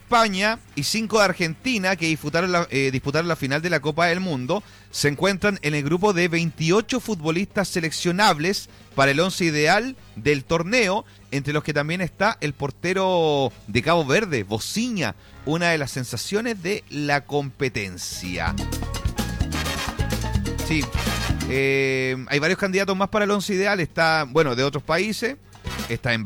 España y 5 de Argentina, que disputaron la final de la Copa del Mundo, se encuentran en el grupo de 28 futbolistas seleccionables para el 11 ideal del torneo, entre los que también está el portero de Cabo Verde, Bociña, una de las sensaciones de la competencia. Sí, hay varios candidatos más para el 11 ideal, está, bueno, de otros países, está